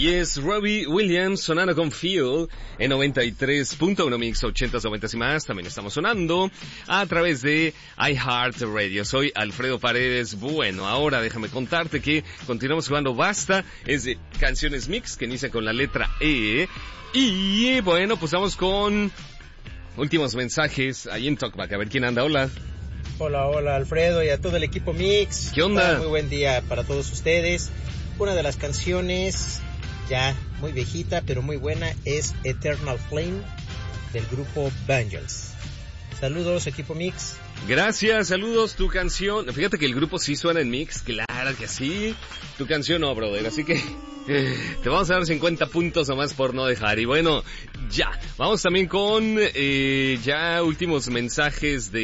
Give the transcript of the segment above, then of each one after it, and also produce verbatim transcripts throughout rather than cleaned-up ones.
Y es Robbie Williams sonando con Feel en noventa y tres punto uno Mix, ochentas, noventas y más. También estamos sonando a través de iHeartRadio. Soy Alfredo Paredes. Bueno, ahora déjame contarte que continuamos jugando Basta. Es de Canciones Mix, que inicia con la letra E. Y bueno, pues vamos con últimos mensajes ahí en Talkback. A ver quién anda. Hola. Hola, hola Alfredo y a todo el equipo Mix. ¿Qué onda? Muy buen día para todos ustedes. Una de las canciones, ya muy viejita, pero muy buena, es Eternal Flame del grupo Vangelis. Saludos, equipo Mix. Gracias, saludos, tu canción. Fíjate que el grupo sí suena en Mix, claro que sí. Tu canción no, brother, así que te vamos a dar cincuenta puntos o más por no dejar. Y bueno, ya, vamos también con eh, ya últimos mensajes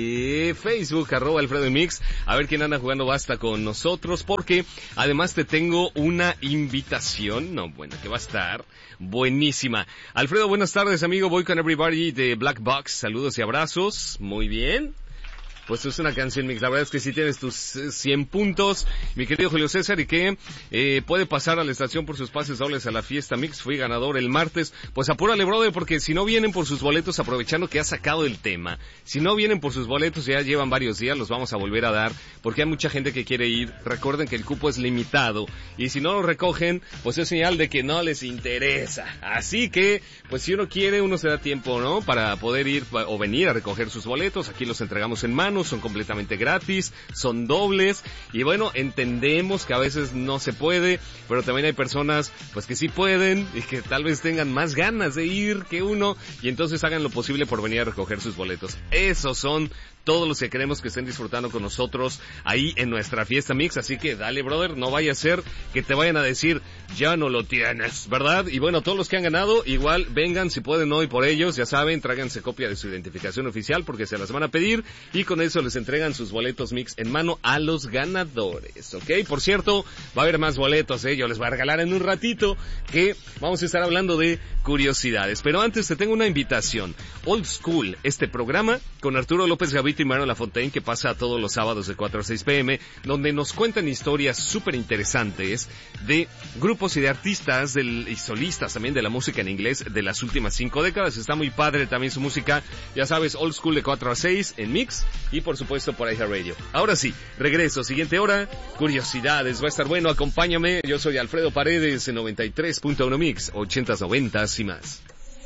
de Facebook, arroba Alfredo Mix. A ver quién anda jugando Basta con nosotros, porque además te tengo una invitación, no, bueno, que va a estar buenísima. Alfredo, buenas tardes, amigo, voy con Everybody de Black Box, saludos y abrazos, muy bien. Pues es una canción Mix, la verdad es que sí tienes tus cien puntos, mi querido Julio César, y que eh, puede pasar a la estación por sus pases dobles a la fiesta Mix, fui ganador el martes. Pues apúrale, brother, porque si no vienen por sus boletos, aprovechando que ha sacado el tema, si no vienen por sus boletos, ya llevan varios días, los vamos a volver a dar, porque hay mucha gente que quiere ir. Recuerden que el cupo es limitado, y si no lo recogen, pues es señal de que no les interesa. Así que, pues si uno quiere, uno se da tiempo, ¿no?, para poder ir o venir a recoger sus boletos. Aquí los entregamos en mano, son completamente gratis, son dobles, y bueno, entendemos que a veces no se puede, pero también hay personas pues que sí pueden y que tal vez tengan más ganas de ir que uno, y entonces hagan lo posible por venir a recoger sus boletos. Esos son todos los que queremos que estén disfrutando con nosotros ahí en nuestra fiesta Mix, así que dale, brother, no vaya a ser que te vayan a decir, ya no lo tienes, ¿verdad? Y bueno, todos los que han ganado, igual vengan si pueden hoy por ellos, ya saben, tráiganse copia de su identificación oficial porque se las van a pedir, y con eso les entregan sus boletos Mix en mano a los ganadores, ¿ok? Por cierto, va a haber más boletos, ¿eh? Yo les voy a regalar en un ratito, que vamos a estar hablando de curiosidades, pero antes te tengo una invitación. Old School, este programa con Arturo López Gavito y Mario Lafontaine, que pasa todos los sábados de cuatro a seis pm, donde nos cuentan historias súper interesantes de grupos y de artistas del, y solistas también de la música en inglés de las últimas cinco décadas. Está muy padre también su música, ya sabes, Old School de cuatro a seis en Mix y por supuesto por iHeartRadio. Ahora sí, regreso, siguiente hora, curiosidades, va a estar bueno, acompáñame, yo soy Alfredo Paredes en noventa y tres punto uno Mix, ochentas, noventas y más.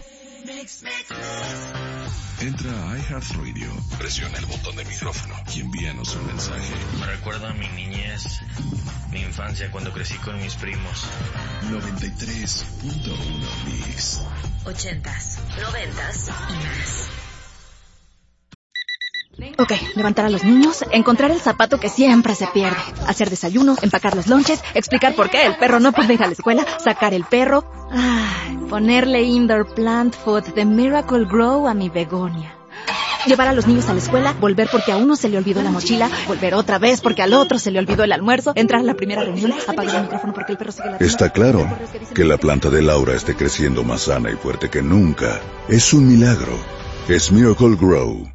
Mix, mix. Entra a iHeartRadio, presiona el botón de micrófono y envíanos un mensaje. Me recuerda a mi niñez, mi infancia cuando crecí con mis primos. noventa y tres punto uno Mix. Ochentas, noventas y más. Ok, levantar a los niños, encontrar el zapato que siempre se pierde, hacer desayuno, empacar los lonches, explicar por qué el perro no puede ir a la escuela, sacar el perro, ay, ponerle indoor plant food de Miracle Grow a mi begonia. Llevar a los niños a la escuela, volver porque a uno se le olvidó la mochila, volver otra vez porque al otro se le olvidó el almuerzo, entrar a la primera reunión, apagar el micrófono porque el perro sigue la... Está claro que la planta de Laura esté creciendo más sana y fuerte que nunca. Es un milagro. Es Miracle Grow.